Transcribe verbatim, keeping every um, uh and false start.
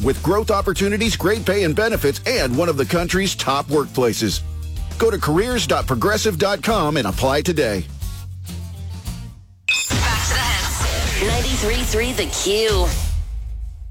with growth opportunities, great pay and benefits, and one of the country's top workplaces. Go to careers dot progressive dot com and apply today. Back to the hits. ninety-three point three The Q.